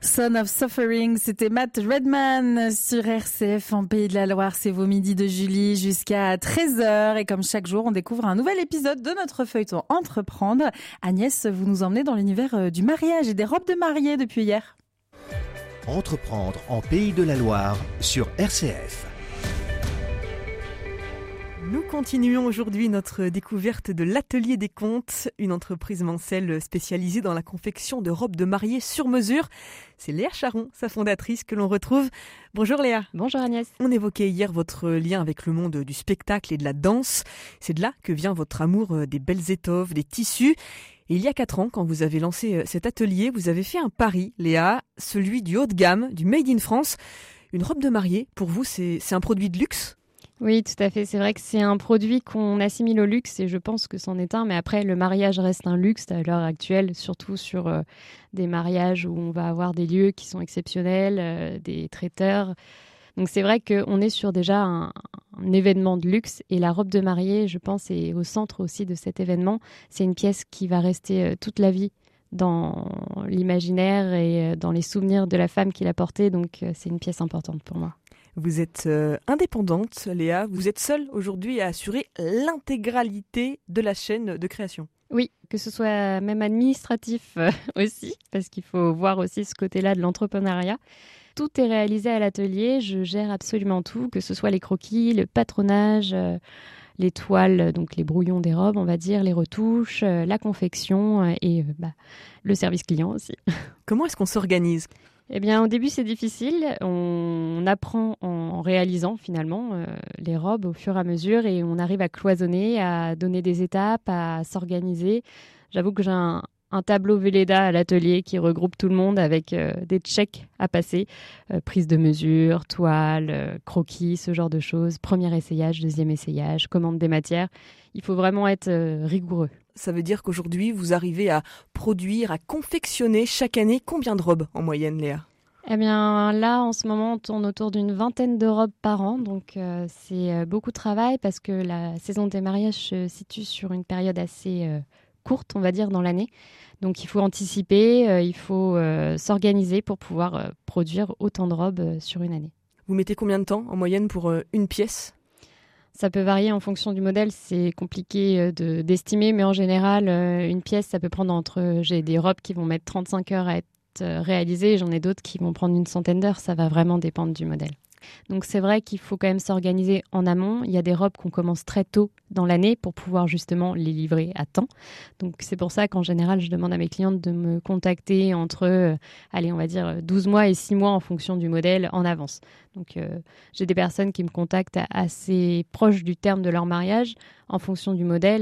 Son of Suffering, c'était Matt Redman sur RCF en Pays de la Loire. C'est vos midis de Julie jusqu'à 13h. Et comme chaque jour, on découvre un nouvel épisode de notre feuilleton Entreprendre. Agnès, vous nous emmenez dans l'univers du mariage et des robes de mariée depuis hier. Entreprendre en Pays de la Loire sur RCF. Nous continuons aujourd'hui notre découverte de l'Atelier des Contes, une entreprise mancelle spécialisée dans la confection de robes de mariée sur mesure. C'est Léa Charon, sa fondatrice, que l'on retrouve. Bonjour Léa. Bonjour Agnès. On évoquait hier votre lien avec le monde du spectacle et de la danse. C'est de là que vient votre amour des belles étoffes, des tissus. Et il y a 4 ans, quand vous avez lancé cet atelier, vous avez fait un pari, Léa, celui du haut de gamme, du Made in France. Une robe de mariée, pour vous, c'est un produit de luxe ? Oui, tout à fait. C'est vrai que c'est un produit qu'on assimile au luxe et je pense que c'en est un. Mais après, le mariage reste un luxe à l'heure actuelle, surtout sur des mariages où on va avoir des lieux qui sont exceptionnels, des traiteurs. Donc c'est vrai qu'on est sur déjà un événement de luxe et la robe de mariée, je pense, est au centre aussi de cet événement. C'est une pièce qui va rester toute la vie dans l'imaginaire et dans les souvenirs de la femme qui l'a portée. Donc c'est une pièce importante pour moi. Vous êtes indépendante, Léa. Vous êtes seule aujourd'hui à assurer l'intégralité de la chaîne de création. Oui, que ce soit même administratif aussi, parce qu'il faut voir aussi ce côté-là de l'entrepreneuriat. Tout est réalisé à l'atelier, je gère absolument tout, que ce soit les croquis, le patronage, les toiles, donc les brouillons des robes, on va dire, les retouches, la confection et le service client aussi. Comment est-ce qu'on s'organise ? Eh bien, au début, c'est difficile. On apprend en réalisant finalement les robes au fur et à mesure et on arrive à cloisonner, à donner des étapes, à s'organiser. J'avoue que j'ai un tableau Velleda à l'atelier qui regroupe tout le monde avec des checks à passer, prise de mesure, toile, croquis, ce genre de choses. Premier essayage, deuxième essayage, commande des matières. Il faut vraiment être rigoureux. Ça veut dire qu'aujourd'hui, vous arrivez à produire, à confectionner chaque année combien de robes en moyenne, Léa ? Eh bien là, en ce moment, on tourne autour d'une 20aine de robes par an. Donc c'est beaucoup de travail parce que la saison des mariages se situe sur une période assez courte, on va dire, dans l'année. Donc il faut anticiper, il faut s'organiser pour pouvoir produire autant de robes sur une année. Vous mettez combien de temps en moyenne pour une pièce ? Ça peut varier en fonction du modèle, c'est compliqué d'estimer, mais en général, une pièce, ça peut prendre j'ai des robes qui vont mettre 35 heures à être réalisées, j'en ai d'autres qui vont prendre une centaine d'heures, ça va vraiment dépendre du modèle. Donc c'est vrai qu'il faut quand même s'organiser en amont. Il y a des robes qu'on commence très tôt dans l'année pour pouvoir justement les livrer à temps. Donc c'est pour ça qu'en général, je demande à mes clientes de me contacter entre, on va dire 12 mois et 6 mois en fonction du modèle en avance. Donc j'ai des personnes qui me contactent assez proches du terme de leur mariage en fonction du modèle.